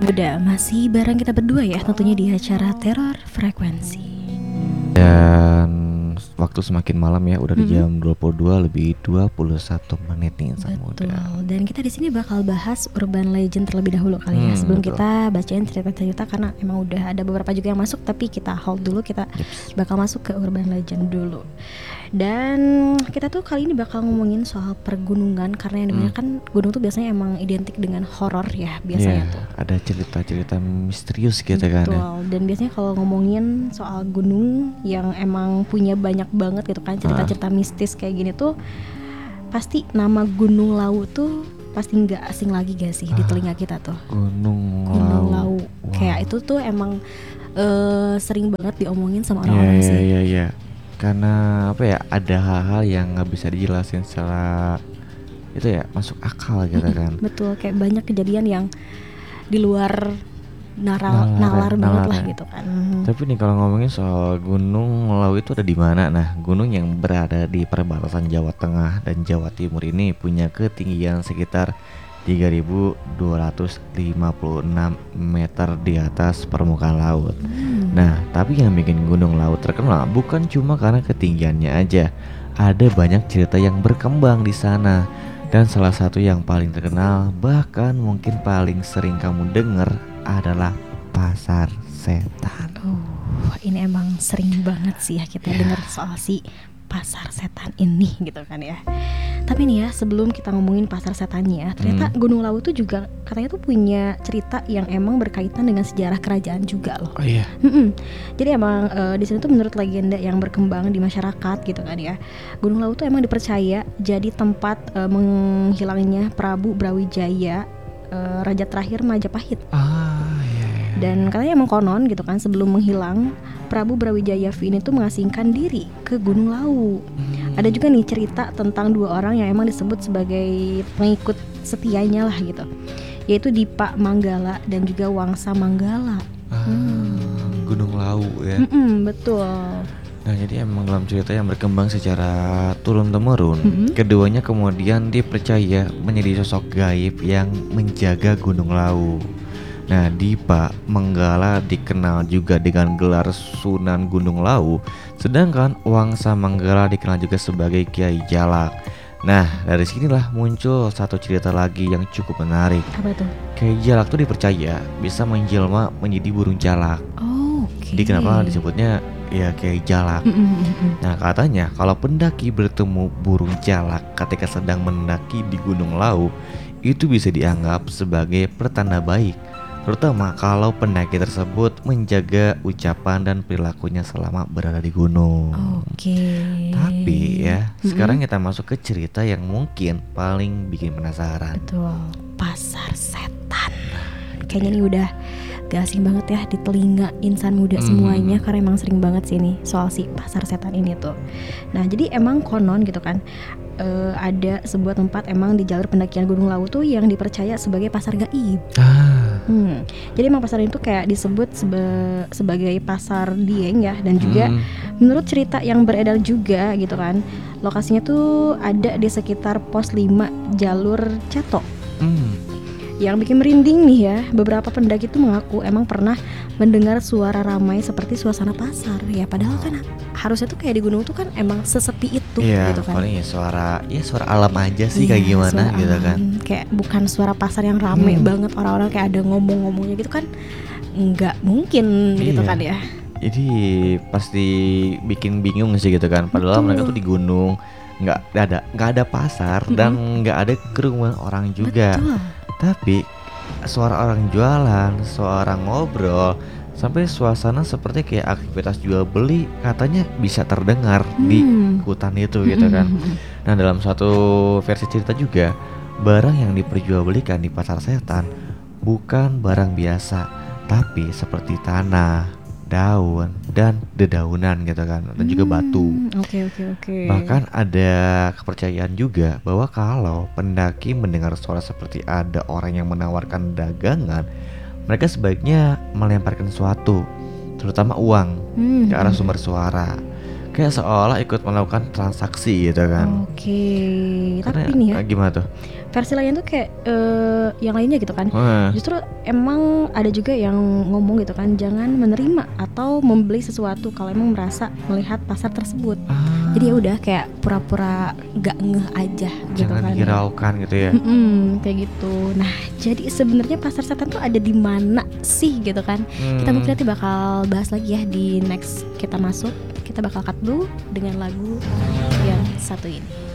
Muda masih bareng kita berdua ya, tentunya di acara Teror Frekuensi. Dan waktu semakin malam ya, udah di Mm-mm. jam 22 lebih 21 menit nih insan Betul. muda. Dan kita di sini bakal bahas urban legend terlebih dahulu kali ya. Sebelum Betul. kita bacain cerita-cerita karena emang udah ada beberapa juga yang masuk, tapi kita hold dulu, kita bakal masuk ke urban legend dulu. Dan kita tuh kali ini bakal ngomongin soal pergunungan karena yang dimana kan gunung tuh biasanya emang identik dengan horor ya biasanya Iya, tuh. ada cerita-cerita misterius gitu kan ya. Betul. Dan biasanya kalau ngomongin soal gunung yang emang punya banyak banget gitu kan cerita-cerita mistis kayak gini tuh, pasti nama Gunung Lawu tuh pasti nggak asing lagi gak sih di telinga kita tuh. Gunung Lawu. Wow. Kayak itu tuh emang sering banget diomongin sama orang-orang sih. Iya. Karena apa ya, ada hal-hal yang nggak bisa dijelasin secara itu ya, masuk akal gitu kan. Betul, kayak banyak kejadian yang di luar nalar banget lah gitu kan. Tapi nih kalau ngomongin soal Gunung Lawu itu ada di mana? Nah, gunung yang berada di perbatasan Jawa Tengah dan Jawa Timur ini punya ketinggian sekitar 3.256 meter di atas permukaan laut. Nah, tapi yang bikin Gunung Lawu terkenal bukan cuma karena ketinggiannya aja. Ada banyak cerita yang berkembang di sana. Dan salah satu yang paling terkenal, bahkan mungkin paling sering kamu dengar adalah Pasar Setan. Ini emang sering banget sih ya kita dengar soal si Pasar Setan ini gitu kan ya. Tapi nih ya, sebelum kita ngomongin pasar setannya, ternyata Gunung Lawu tuh juga katanya tuh punya cerita yang emang berkaitan dengan sejarah kerajaan juga loh. Oh iya. Jadi emang di sini tuh menurut legenda yang berkembang di masyarakat gitu kan ya, Gunung Lawu tuh emang dipercaya jadi tempat menghilangnya Prabu Brawijaya, raja terakhir Majapahit. Dan katanya emang konon gitu kan, sebelum menghilang Prabu Brawijaya V ini tuh mengasingkan diri ke Gunung Lawu. Ada juga nih cerita tentang dua orang yang emang disebut sebagai pengikut setianya lah gitu, yaitu Dipa Manggala dan juga Wangsa Manggala. Gunung Lawu ya. Betul. Nah, jadi emang dalam cerita yang berkembang secara turun-temurun, keduanya kemudian dipercaya menjadi sosok gaib yang menjaga Gunung Lawu. Nah, Dipa Manggala dikenal juga dengan gelar Sunan Gunung Lawu, sedangkan Wangsa Manggala dikenal juga sebagai Kiai Jalak. Nah, dari sinilah muncul satu cerita lagi yang cukup menarik. Apa tuh? Kiai Jalak tuh dipercaya bisa menjelma menjadi burung jalak. Jadi kenapa disebutnya ya Kiai Jalak? Nah, katanya kalau pendaki bertemu burung jalak ketika sedang mendaki di Gunung Lawu, itu bisa dianggap sebagai pertanda baik, terutama kalau pendaki tersebut menjaga ucapan dan perilakunya selama berada di gunung. Tapi ya, sekarang kita masuk ke cerita yang mungkin paling bikin penasaran. Betul, Pasar Setan. Kayaknya ini udah gak asing banget ya di telinga insan muda semuanya, karena emang sering banget sih nih soal si Pasar Setan ini tuh. Nah, jadi emang konon gitu kan, ada sebuah tempat emang di jalur pendakian Gunung Lawu tuh yang dipercaya sebagai pasar gaib. Jadi emang pasar ini tuh kayak disebut sebagai pasar Dieng ya, dan juga menurut cerita yang beredar juga gitu kan, lokasinya tuh ada di sekitar pos 5 jalur Ceto. Yang bikin merinding nih ya, beberapa pendaki tuh mengaku emang pernah mendengar suara ramai seperti suasana pasar. Ya padahal kan harusnya tuh kayak di gunung tuh kan emang sesepi itu gitu kan. Paling suara alam aja sih, kayak gimana gitu kan. Kayak bukan suara pasar yang rame banget, orang-orang kayak ada ngomong-ngomongnya gitu kan, nggak mungkin gitu kan ya. Jadi pasti bikin bingung sih gitu kan. Padahal mereka tuh di gunung, nggak ada pasar dan nggak ada kerumunan orang juga. Tapi suara orang jualan, suara ngobrol, sampai suasana seperti kayak aktivitas jual beli katanya bisa terdengar di hutan itu gitu kan. Nah, dalam satu versi cerita juga, barang yang diperjualbelikan di Pasar Setan bukan barang biasa, tapi seperti tanah, daun, dan dedaunan gitu kan, dan juga batu. Oke. Bahkan ada kepercayaan juga bahwa kalau pendaki mendengar suara seperti ada orang yang menawarkan dagangan, mereka sebaiknya melemparkan sesuatu, terutama uang, ke arah sumber suara. kayak seolah ikut melakukan transaksi gitu kan. Oke. Karena Tapi nih ya, gimana tuh? versi lainnya tuh kayak yang lainnya gitu kan. Heeh. Justru emang ada juga yang ngomong gitu kan, jangan menerima atau membeli sesuatu kalau emang merasa melihat pasar tersebut. Jadi ya udah kayak pura-pura gak ngeh aja gitu Jangan kan. dihiraukan gitu ya. Kayak gitu. Nah, jadi sebenarnya pasar setan tuh ada di mana sih gitu kan? Kita mungkin nanti bakal bahas lagi ya di next kita masuk. Kita bakal cut dulu dengan lagu yang satu ini.